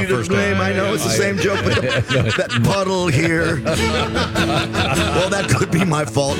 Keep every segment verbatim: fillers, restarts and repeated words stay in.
repeat the his first name. time. I know it's the same joke, but the, that puddle here. Well, that could be my fault.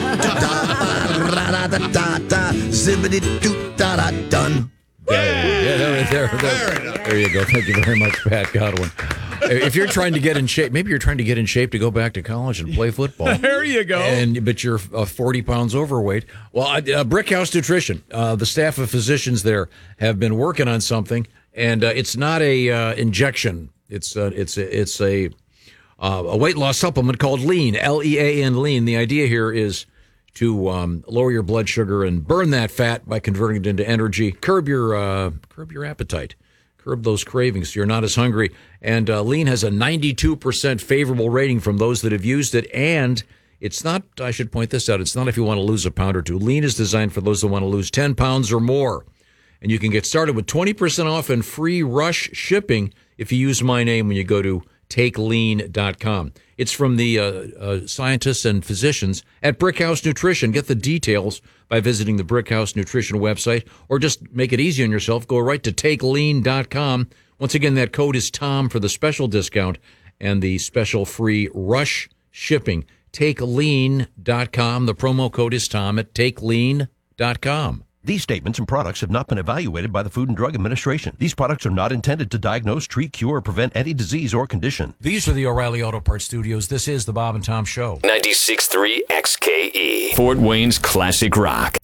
Zibbity-doo-da-da, done. Yeah, yeah, there, there, there, there you go. Thank you very much, Pat Godwin. If you're trying to get in shape, maybe you're trying to get in shape to go back to college and play football. There you go. And but you're uh, forty pounds overweight. Well, uh, Brick House Nutrition, uh, the staff of physicians there have been working on something, and uh, it's not a uh, injection. It's uh, it's a, it's a uh, a weight loss supplement called Lean, L E A N, Lean. The idea here is to um, lower your blood sugar and burn that fat by converting it into energy. Curb your uh, curb your appetite. Curb those cravings so you're not as hungry. And uh, Lean has a ninety-two percent favorable rating from those that have used it. And it's not, I should point this out, it's not if you want to lose a pound or two. Lean is designed for those that want to lose ten pounds or more. And you can get started with twenty percent off and free rush shipping if you use my name when you go to take lean dot com. It's from the uh, uh, scientists and physicians at Brickhouse Nutrition. Get the details by visiting the Brickhouse Nutrition website, or just make it easy on yourself. Go right to take lean dot com. Once again, that code is Tom for the special discount and the special free rush shipping. take lean dot com. The promo code is Tom at take lean dot com. These statements and products have not been evaluated by the Food and Drug Administration. These products are not intended to diagnose, treat, cure, or prevent any disease or condition. These are the O'Reilly Auto Parts Studios. This is the Bob and Tom Show. ninety-six point three X K E, Fort Wayne's classic rock.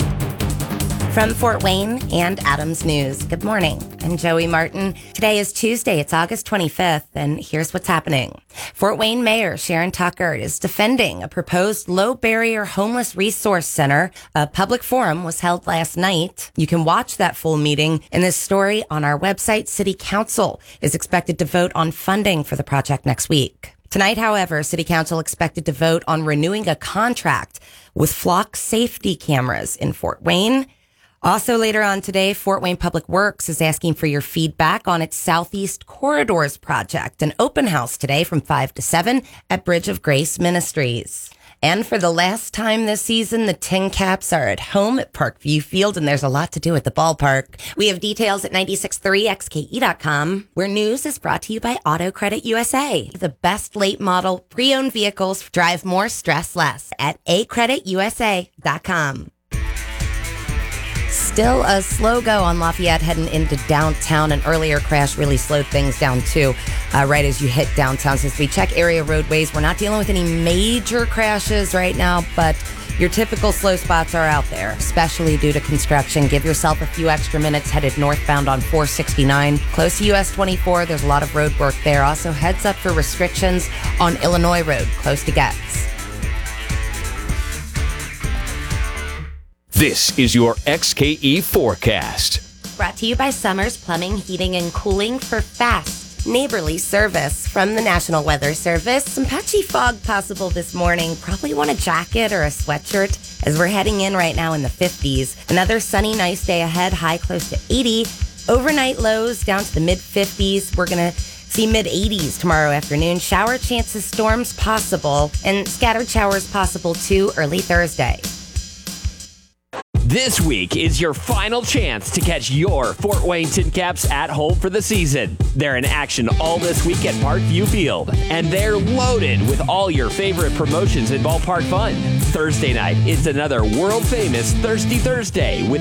From Fort Wayne and Adams News, good morning. I'm Joey Martin. Today is Tuesday. It's August twenty-fifth, and here's what's happening. Fort Wayne Mayor Sharon Tucker is defending a proposed low-barrier homeless resource center. A public forum was held last night. You can watch that full meeting in this story on our website. City Council is expected to vote on funding for the project next week. Tonight, however, City Council expected to vote on renewing a contract with Flock Safety Cameras in Fort Wayne. Also later on today, Fort Wayne Public Works is asking for your feedback on its Southeast Corridors project. An open house today from five to seven at Bridge of Grace Ministries. And for the last time this season, the Tin Caps are at home at Parkview Field, and there's a lot to do at the ballpark. We have details at ninety-six point three X K E dot com, where news is brought to you by Auto Credit U S A. The best late model pre-owned vehicles drive more, stress less at a credit u s a dot com. Still a slow go on Lafayette heading into downtown. An earlier crash really slowed things down too, uh, right as you hit downtown. Since we check area roadways, we're not dealing with any major crashes right now, but your typical slow spots are out there, especially due to construction. Give yourself a few extra minutes headed northbound on four sixty-nine. Close to U S twenty-four, there's a lot of road work there. Also, heads up for restrictions on Illinois Road, close to Getz. This is your X K E forecast. Brought to you by Summers Plumbing, Heating, and Cooling for fast, neighborly service. From the National Weather Service, some patchy fog possible this morning. Probably want a jacket or a sweatshirt as we're heading in right now in the fifties. Another sunny, nice day ahead, high close to eighty. Overnight lows down to the mid-fifties. We're going to see mid-eighties tomorrow afternoon. Shower chances, storms possible, and scattered showers possible too early Thursday. This week is your final chance to catch your Fort Wayne Tin Caps at home for the season. They're in action all this week at Parkview Field, and they're loaded with all your favorite promotions and ballpark fun. Thursday night, it's another world-famous Thirsty Thursday with